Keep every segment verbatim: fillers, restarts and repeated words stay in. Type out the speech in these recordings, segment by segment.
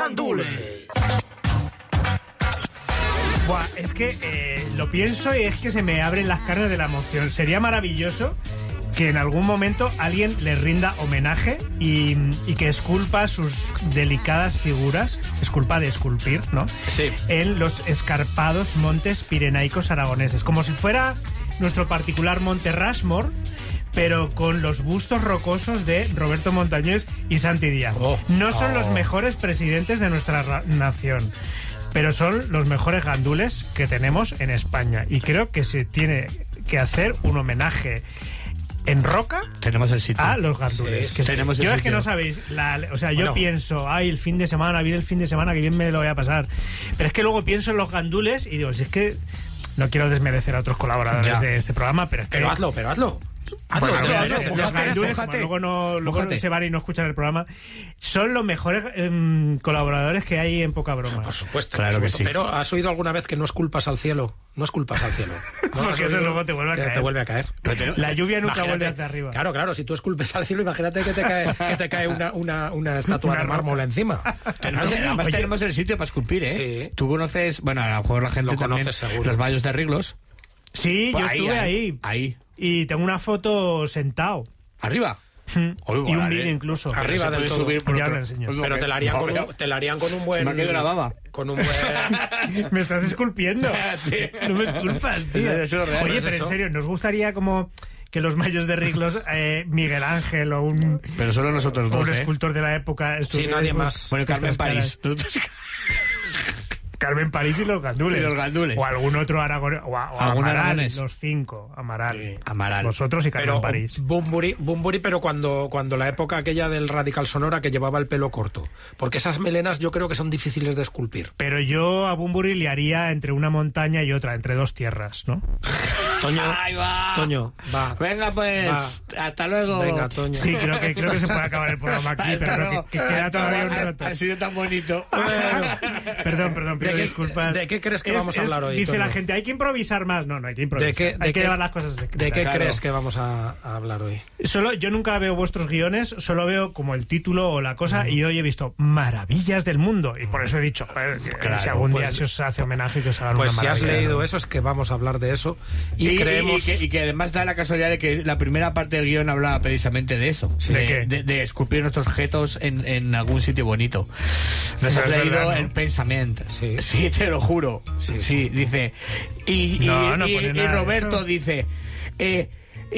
gandules. Buah, es que eh, lo pienso y es que se me abren las carnes de la emoción. Sería maravilloso que en algún momento alguien le rinda homenaje y, y que esculpa sus delicadas figuras, esculpa de esculpir, ¿no? Sí. En los escarpados montes pirenaicos aragoneses, como si fuera nuestro particular Monte Rushmore, pero con los bustos rocosos de Roberto Montañés y Santi Díaz. Oh. No son Oh. los mejores presidentes de nuestra ra- nación, pero son los mejores gandules que tenemos en España. Y creo que se tiene que hacer un homenaje en roca Tenemos el sitio. a los gandules. Sí, que sí. Tenemos el yo es sitio. que no sabéis, la, o sea, yo Bueno. pienso, ay, el fin de semana, viene el fin de semana, que bien me lo voy a pasar. Pero es que luego pienso en los gandules y digo, si es que no quiero desmerecer a otros colaboradores Ya. de este programa, pero es que... Pero hazlo, pero hazlo. Hazlo, Bueno, hazlo, hazlo, hazlo. los Mójate, gandules, mójate. como luego no luego Mójate. se van y no escuchan el programa, son los mejores em, colaboradores que hay en Poca Broma. Por supuesto, Claro por que supuesto. sí. Pero ¿has oído alguna vez que no esculpas al cielo? No esculpas al cielo. ¿No? Porque ¿Has eso oído? luego te vuelve a Que caer. Te vuelve a caer. La lluvia nunca Imagínate- vuelve hacia arriba. Claro, claro, si tú esculpes al cielo, imagínate que te cae, que te cae una, una, una estatua Una de roca. mármol encima. Tenemos, además Oye. tenemos el sitio para esculpir, ¿eh? Sí. Tú conoces, bueno, a lo mejor la gente Lo también, conoces seguro. los valles de Riglos. Sí, Pues yo estuve ahí, Ahí. y tengo una foto sentado. Arriba. Oy, Y un vale. vídeo incluso. Arriba Se del puede todo. subir por Ya otro- lo enseño. Pues lo Pero que- te la harían, no, con vea. un, te la harían con un buen... Se me ha quedado la baba. Con un buen... Me estás esculpiendo. Sí. No me esculpas, tío. Eso es lo real, Oye, es pero en eso. serio, ¿nos gustaría como que los mayos de Riglos, eh, Miguel Ángel o un, Pero solo nosotros o un dos, ¿eh? escultor de la época... Sí, estuvieran nadie con más. Bueno, Carmen estas París. caras? Carmen París y los gandules. Y los gandules. O algún otro aragonés. O, a- o ¿Algún Amaral, aragonés? los cinco. Amaral. Sí. Amaral. Vosotros y Carmen Pero París. Bumburi, Bumburi, pero cuando, cuando la época aquella del Radical Sonora que llevaba el pelo corto. Porque esas melenas yo creo que son difíciles de esculpir. Pero yo a Bumburi le haría entre una montaña y otra, entre dos tierras, ¿no? Toño, Ahí va. Toño, va. Venga, pues. Hasta luego. Venga, Toño. Sí, creo que, creo que se puede acabar el programa aquí, Hasta pero luego. que, que queda Hasta todavía un luego. rato. Ha sido tan bonito. Perdón, perdón, pido ¿De qué- disculpas. de qué crees que Es- vamos a es- hablar hoy, Dice Toño? la gente, hay que improvisar más. No, no hay que ¿De improvisar. qué, hay de que qué- llevar las cosas secretas. ¿De qué Claro. crees que vamos a, a hablar hoy? Solo, yo nunca veo vuestros guiones, solo veo como el título o la cosa, y hoy he visto Maravillas del Mundo. Y por eso he dicho, joder, que Claro, si algún día pues- se os hace homenaje, que os hagan Pues una si has maravilla. leído eso es que vamos a hablar de eso. Y, Y, creemos... y que, y que además da la casualidad de que la primera parte del guión hablaba precisamente de eso. ¿De de, qué? de- de esculpir nuestros objetos en, en algún sitio bonito. Nos No has es leído verdad, ¿no? el pensamiento. Sí. te lo juro. Sí, Sí, dice. Y, y- No, no y- pone y nada de Roberto eso. dice. Eh,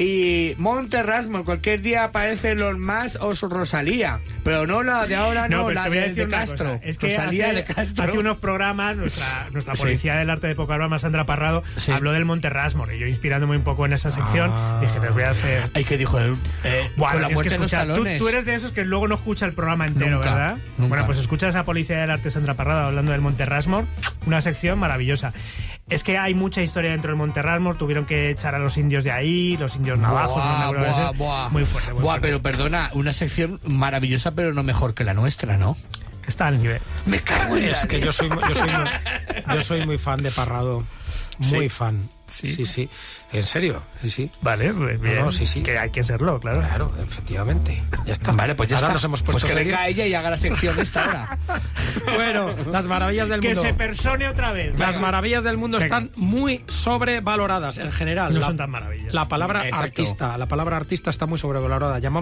y Monte Rushmore, cualquier día aparecen los más o su Rosalía. Pero no la de ahora, no, pues la te voy a de, decir de una Castro. cosa. Es que Rosalía hace, de Castro. hace unos programas nuestra, nuestra Sí. policía del arte de Poca Broma, Sandra Parrado, Sí. habló del Monte Rushmore. Y yo, inspirándome un poco en esa sección, Ah. dije, les voy a hacer... Ay, que dijo. Eh, Buah, con la tienes que muerte en los escuchar. Tú, talones. tú eres de esos que luego no escucha el programa entero, Nunca, ¿verdad? nunca. Bueno, pues escucha esa policía del arte Sandra Parrado hablando del Monte Rushmore, una sección maravillosa. Es que hay mucha historia dentro del Monte Rushmore, tuvieron que echar a los indios de ahí, los indios navajos, no me Buah, acuerdo de buah, ese. buah. Muy fuerte, muy Buah, fuerte. pero perdona, una sección maravillosa, pero no mejor que la nuestra, ¿no? Está al nivel. Me cago en Es la que yo soy, yo soy muy, yo soy muy fan de Parrado. Muy Sí. fan. Sí. Sí, sí. En serio. Sí, sí. Vale, pues bien. no, sí, sí. Es que hay que serlo, claro. Claro, efectivamente. Ya está. Vale, pues ya Ahora está. nos hemos Pues puesto que serios. venga ella y haga la sección esta hora. Bueno, las maravillas del Que mundo. se persone otra vez. Las Venga. maravillas del mundo Venga. están muy sobrevaloradas en general. No La- son tan maravillas. La palabra Exacto. artista, la palabra artista está muy sobrevalorada. Llamamos